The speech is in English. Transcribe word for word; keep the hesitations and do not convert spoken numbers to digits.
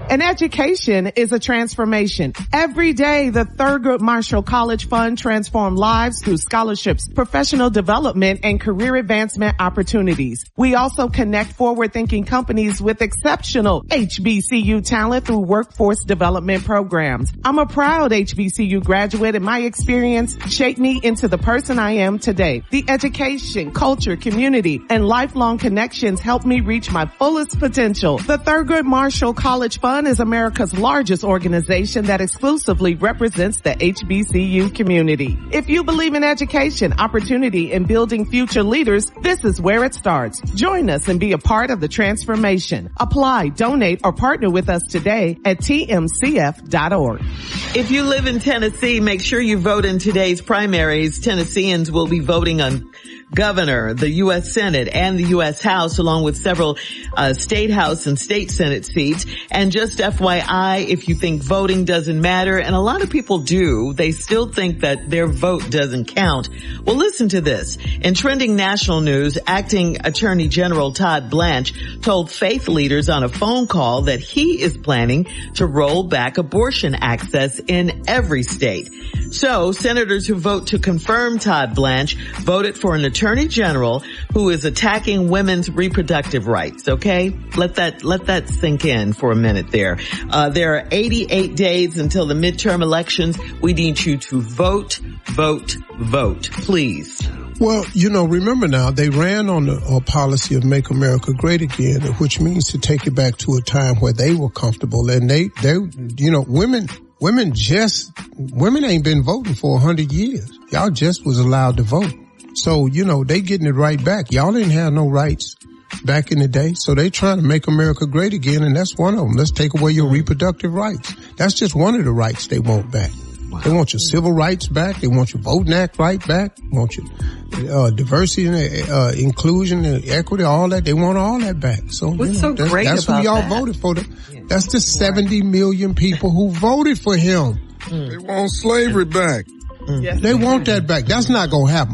An education is a transformation. Every day, the Thurgood Marshall College Fund transforms lives through scholarships, professional development, and career advancement opportunities. We also connect forward-thinking companies with exceptional H B C U talent through workforce development programs. I'm a proud H B C U graduate, and my experience shaped me into the person I am today. The education, culture, community, and lifelong connections helped me reach my fullest potential. The Thurgood Marshall College Fund is America's largest organization that exclusively represents the H B C U community. If you believe in education, opportunity, and building future leaders, this is where it starts. Join us and be a part of the transformation. Apply, donate, or partner with us today at T M C F dot org. If you live in Tennessee, make sure you vote in today's primaries. Tennesseans will be voting on governor, the U S Senate, and the U S House, along with several uh state House and state Senate seats. And just F Y I, if you think voting doesn't matter, and a lot of people do, they still think that their vote doesn't count. Well, listen to this. In trending national news, Acting Attorney General Todd Blanche told faith leaders on a phone call that he is planning to roll back abortion access in every state. So, senators who vote to confirm Todd Blanche voted for an attorney general who is attacking women's reproductive rights, okay? Let that, let that sink in for a minute there. Uh, there are eighty-eight days until the midterm elections. We need you to vote, vote, vote, please. Well, you know, remember now, they ran on the uh, policy of Make America Great Again, which means to take it back to a time where they were comfortable. And they, they, you know, women, women just, women ain't been voting for a hundred years. Y'all just was allowed to vote. So, you know, they getting it right back. Y'all didn't have no rights back in the day. So they trying to make America great again, and that's one of them. Let's take away your reproductive rights. That's just one of the rights they want back. Wow. They want your civil rights back. They want your Voting Act right back. They want your uh, diversity and uh, inclusion and equity, all that. They want all that back. So, What's you know, so that's, great that's about who y'all that? voted for. The, yeah. That's the seventy million people who voted for him. Mm. They want slavery back. Mm. Yes. They want that back. That's not going to happen.